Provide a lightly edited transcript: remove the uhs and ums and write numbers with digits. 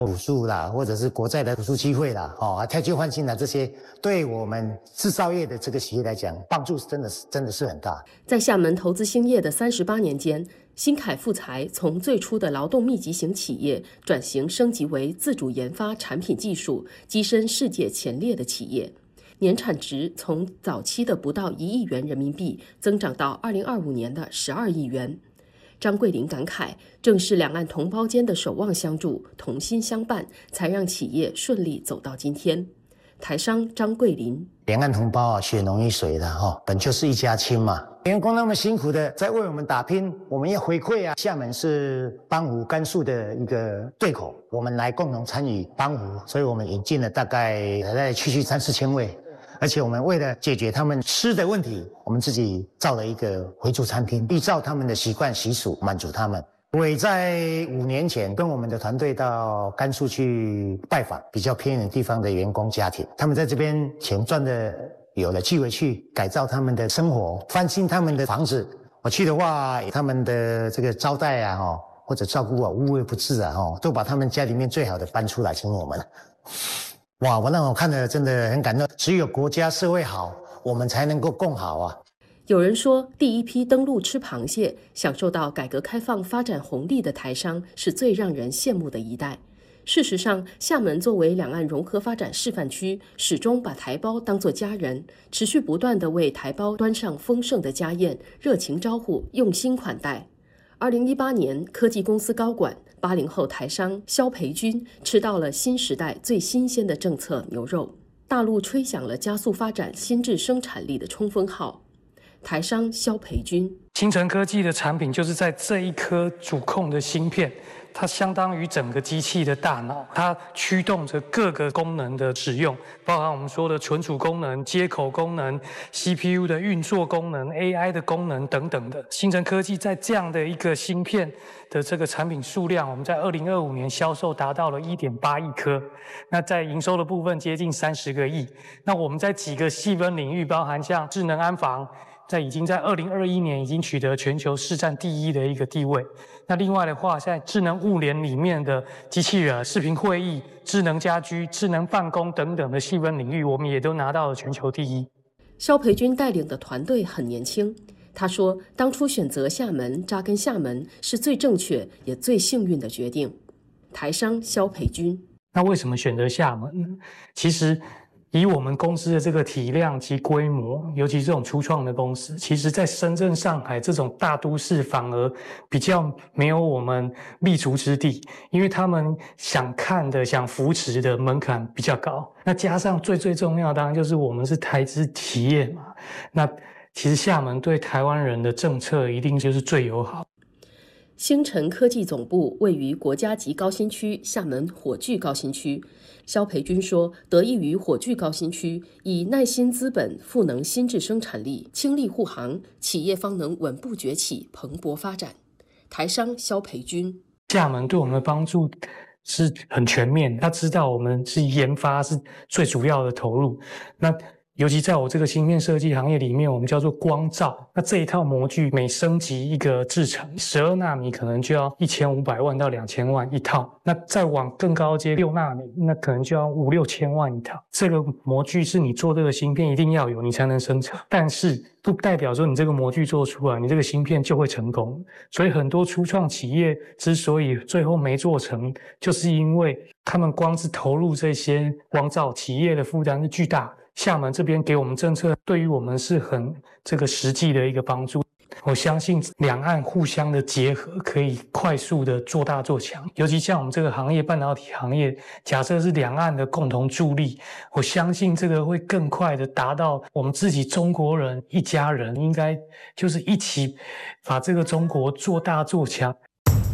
补助啦，或者是国债的补助机会啦，太旧换新啦，这些对我们制造业的这个企业来讲，帮助真的是很大。 在厦门投资兴业的38年间，新凯富材从最初的劳动密集型企业转型升级为自主研发产品技术、跻身世界前列的企业，年产值从早期的不到1亿元人民币增长到2025年的12亿元。张桂林感慨，正是两岸同胞间的守望相助、同心相伴，才让企业顺利走到今天。台商张桂林： 两岸同胞啊，血浓于水的本就是一家亲嘛。员工那么辛苦的在为我们打拼，我们要回馈啊。厦门是帮湖甘肃的一个对口，我们来共同参与帮湖，所以我们引进了大概区3、4千位。而且我们为了解决他们吃的问题，我们自己造了一个回族餐厅，依照他们的习惯习俗满足他们。我也在5年前跟我们的团队到甘肃去拜访比较偏远地方的员工家庭，他们在这边钱赚的有了机会去改造他们的生活，翻新他们的房子。我去的话，他们的这个招待啊或者照顾啊无微不至啊都把他们家里面最好的搬出来请我们。哇，我看了真的很感动，只有国家社会好，我们才能够共好啊。 有人说，第一批登陆吃螃蟹，享受到改革开放发展红利的台商，是最让人羡慕的一代。事实上，厦门作为两岸融合发展示范区，始终把台胞当作家人，持续不断地为台胞端上丰盛的家宴，热情招呼，用心款待。2018年，科技公司高管80后台商肖培军吃到了新时代最新鲜的政策牛肉，大陆吹响了加速发展新质生产力的冲锋号。台商肖培军： 新城科技的产品就是在这一颗主控的芯片，它相当于整个机器的大脑，它驱动着各个功能的使用，包含我们说的存储功能、接口功能、CPU 的运作功能、AI 的功能等等的。新城科技在这样的一个芯片的这个产品数量，我们在2025年销售达到了1.8亿颗，那在营收的部分接近30个亿。那我们在几个细分领域，包含像智能安防，已经在2021年已经取得全球市占第1的一个地位。那另外的话，在智能物联里面的机器人、视频会议、智能家居、智能办公等等的细分领域，我们也都拿到了全球第1。 肖培军带领的团队很年轻，他说，当初选择厦门扎根厦门是最正确也最幸运的决定。台商肖培军： 那为什么选择厦门呢？其实以我们公司的这个体量及规模，尤其这种初创的公司，其实在深圳、上海这种大都市反而比较没有我们立足之地，因为他们想看的、想扶持的门槛比较高。那加上最重要，当然就是我们是台资企业嘛。那其实厦门对台湾人的政策一定就是最友好。 星辰科技总部位于国家级高新区厦门火炬高新区。肖培军说，得益于火炬高新区以耐心资本赋能新质生产力，倾力护航，企业方能稳步崛起，蓬勃发展。台商肖培军： 厦门对我们的帮助是很全面，他知道我们是研发是最主要的投入。那尤其在我这个芯片设计行业里面，我们叫做光罩。那这一套模具每升级一个制程，12纳米可能就要1500万到2000万一套。那再往更高阶6纳米，那可能就要5、6千万一套。这个模具是你做这个芯片一定要有，你才能生产。但是不代表说你这个模具做出来，你这个芯片就会成功。所以很多初创企业之所以最后没做成，就是因为他们光是投入这些光罩，企业的负担是巨大。厦门这边给我们政策，对于我们是很实际的一个帮助。我相信两岸互相的结合，可以快速的做大做强。尤其像我们这个行业，半导体行业，假设是两岸的共同助力，我相信这个会更快的达到我们自己中国人一家人，应该就是一起把这个中国做大做强。